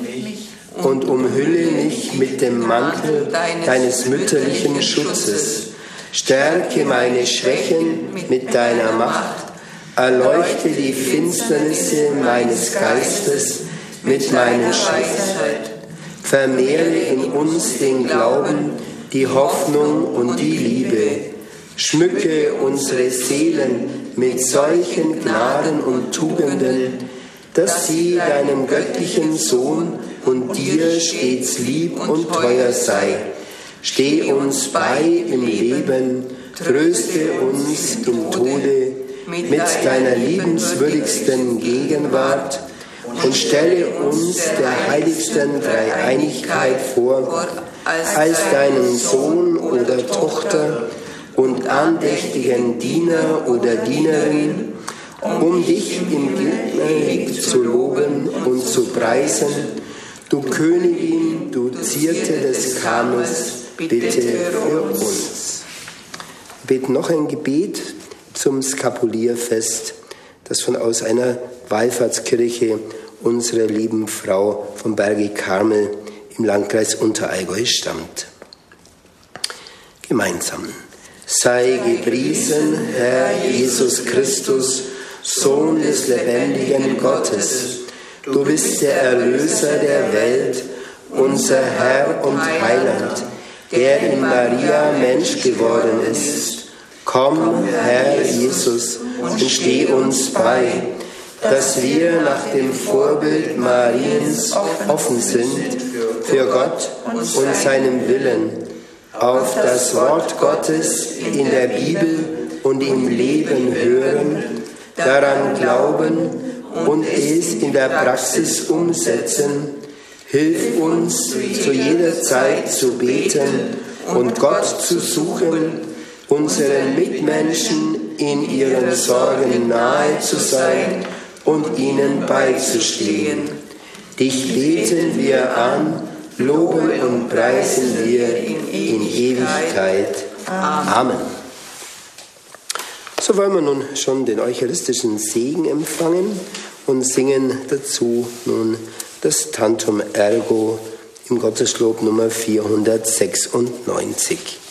und umhülle mich mit dem Mantel deines mütterlichen Schutzes. Stärke meine Schwächen mit deiner Macht, erleuchte die Finsternisse meines Geistes mit meinem Schutz. Vermehre in uns den Glauben, die Hoffnung und die Liebe. Schmücke unsere Seelen mit solchen Gnaden und Tugenden, dass sie deinem göttlichen Sohn und dir stets lieb und teuer sei. Steh uns bei im Leben, tröste uns im Tode mit deiner liebenswürdigsten Gegenwart und stelle uns der heiligsten Dreieinigkeit vor, als deinen Sohn oder Tochter und andächtigen Diener oder Dienerin, um dich im Gipfel zu loben und zu preisen. Du Königin, du Zierte des Karmels, bitte für uns. Wir beten noch ein Gebet zum Skapulierfest, das aus einer Wallfahrtskirche unserer lieben Frau vom Berge Karmel im Landkreis Unterallgäu stammt. Gemeinsam. Sei gepriesen, Herr Jesus Christus, Sohn des lebendigen Gottes. Du bist der Erlöser der Welt, unser Herr und Heiland, der in Maria Mensch geworden ist. Komm, Herr Jesus, und steh uns bei, dass wir nach dem Vorbild Mariens offen sind für Gott und seinem Willen, auf das Wort Gottes in der Bibel und im Leben hören, daran glauben und es in der Praxis umsetzen. Hilf uns, zu jeder Zeit zu beten und Gott zu suchen, unseren Mitmenschen in ihren Sorgen nahe zu sein und ihnen beizustehen. Dich beten wir an, loben und preisen wir in Ewigkeit. Amen. So wollen wir nun schon den eucharistischen Segen empfangen und singen dazu nun das Tantum Ergo im Gotteslob Nummer 496.